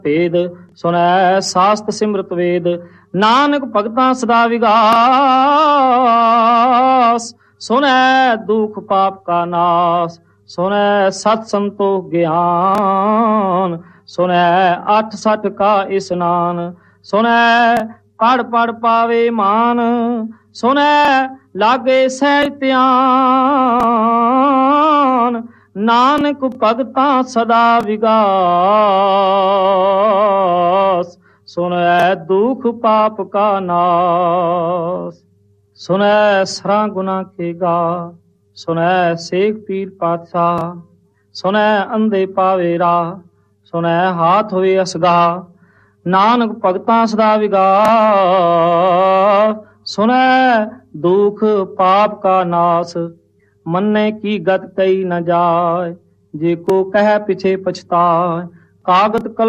ਭੇਦ, ਸੁਣੈ ਸਾਸਤ ਸਿਮਰਤ ਵੇਦ। ਨਾਨਕ ਭਗਤਾਂ ਸਦਾ ਵਿਗਾਸ, ਸੁਣੈ ਦੁਖ ਪਾਪ ਕਾ ਨਾਸ। ਸੁਣੈ ਸਤ ਸੰਤੋਖ ਗਿਆਨ, ਸੁਣੈ 8 ਸਠ ਕਾ ਇਸਨਾਨ। ਸੁਣੈ ਪੜ ਪੜ ਪਾਵੇ ਮਾਨ, ਸੁਣੈ ਲਾਗੇ ਸਹਿਜ ਧਿਆਨ। ਨਾਨਕ ਭਗਤਾਂ ਸਦਾ ਵਿਗਾਸ, ਸੁਣੈ ਦੁਖ ਪਾਪ ਕਾ ਨਾਸ। ਸੁਣੈ ਸਰਾਂ ਗੁਨਾ ਕੇ ਗਾ, ਸੁਣੈ ਸੇਖ ਪੀਰ ਪਾਤਸ਼ਾਹ। ਸੁਣੈ ਅੰਧੇ ਪਾਵੇ ਰਾਹ, ਸੁਣੈ ਹਾਥ ਹੋਵੇ ਅਸਗਾ। ਨਾਨਕ ਭਗਤਾਂ ਸਦਾ ਵਿਗਾਸ, ਸੁਣੈ ਦੁਖ ਪਾਪ ਕਾ ਨਾਸ। ਮੰਨੇ ਕੀ ਗਤ ਕਈ ਨ ਜਾਏ, ਜੇ ਕੋ ਕਹਿ ਪਿਛੇ ਪਛਤਾਏ। ਕਾਗਤ ਕਲਮ